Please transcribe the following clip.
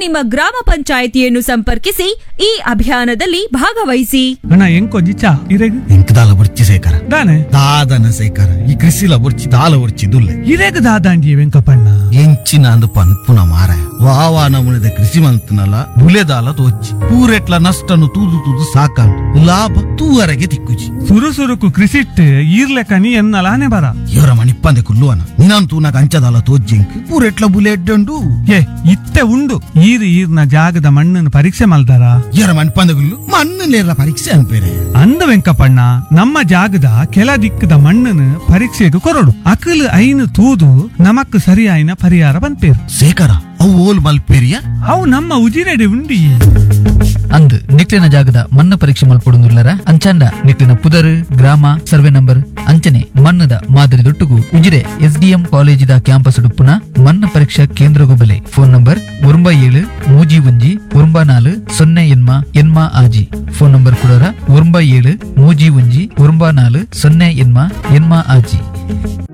ನಿಮ್ಮ ಗ್ರಾಮ ಪಂಚಾಯಿತಿಯನ್ನು ಸಂಪರ್ಕಿಸಿ ಈ ಅಭಿಯಾನದಲ್ಲಿ ಭಾಗವಹಿಸಿ. ಅಣ್ಣ ಎಂಕೊ ಜಿಚ್ಚಾ ಇರೆಗ್ ಎಂಕ್ ದಾಲ ಬುರ್ಚಿ ಸೇಕರ ದಾನೆ ದಾದನ ಸೇಕರ ಈ ಕೃಷಿಲ ಬುರ್ಚಿ ದಾಲ ಬುರ್ಚಿ ದುಲ್ಲೆ ಇರೆಗ್ ದಾದಾಂಡಿ ವೆಂಕಪಣ್ಣ ಎಂಚಿನ ಅಂದು ಪನ್ಪುನ ಮಾರ ವಾವಾ ನಮುನಿದ ಕೃಷಿ ಮಂತನಲ ಬುಲೆದಾಲ ತೋಚಿ ಪೂರೆಟ್ಲ ನಷ್ಟನು ತೂದು ತೂದು ಸಾಕಂಡು ಲಾಭ ತೂವರೆಗೆ ತಿಕ್ಕುಜಿ ಸುರು ಸುರುಕು ಕೃಷಿಟ್ ಈರ್ಲೆಕ ನೀ ಎನ್ನಲಾನೆ ಬರ ಇವರ ಮಣಿಪ್ಪಂದೆ ಕುಲ್ಲುವನ ನಿನಂತೂ ನಾಗ ಅಂಚದಾಲ ತೋಜ್ಜಿಂಕ್ ಪೂರೆಟ್ಲ ಬುಲೆ ಎಡ್ಡಂಡು ಏ ಇತ್ತೆ ಉಂಡು ಈರ್ನ ಜಾಗದ ಮಣ್ಣನ್ನು ಪರೀಕ್ಷೆ ಮಲ್ದಾರ ಇವರ ಮಣಿಪ್ಪಂದೆ ಕುಲ್ಲು ಮಣ್ಣನೇರ ಪರೀಕ್ಷೆ ಅನ್ಪೇರೆ ಅಂದ ವೆಂಕಪಣ್ಣ ನಮ್ಮ ಜಾಗದ ಕೆಲ ದಿಕ್ಕದ ಮಣ್ಣನ್ನು ಪರೀಕ್ಷೆಗೆ ಕೊರಡು ಅಕಲ್ ಐನು ತೂದು ನಮಕ್ ಸರಿಯಾಯಿನ ಪರಿಹಾರ ಬಂತೇರು ಸೇಕರ ಅವು ಓಲ್ ಮಲ್ಪೇರಿಯ ಅವು ನಮ್ಮ ಉಜಿರೆಡೆ ಉಂಡಿ ಅಂದ್ ನಿಕ್ಲಿನ ಜಾಗದ ಮಣ್ಣು ಪರೀಕ್ಷೆ ಮಲ್ಪೊಡುಂದುಲ್ಲರ ಅಂಚಾಂಡ ನಿಕ್ಲಿನ ಪುದರ್ ಗ್ರಾಮ ಸರ್ವೆ ನಂಬರ್ ಅಂಚನೆ ಮಣ್ಣದ ಮಾದರಿ ದೊಟ್ಟುಗು ಉಜಿರೆ SDM ಕಾಲೇಜಿದ ಕ್ಯಾಂಪಸ್ ಡುಪ್ಪುನ ಮಣ್ಣು ಪರೀಕ್ಷಾ ಕೇಂದ್ರ ಗೊಬಲೆ ಫೋನ್ ನಂಬರ್ 97 ಎನ್ಮ ಆಜಿ ಫೋನ್ ನಂಬರ್ ಕೊಡೋರ 97 ಎನ್ಮ ಆಜಿ.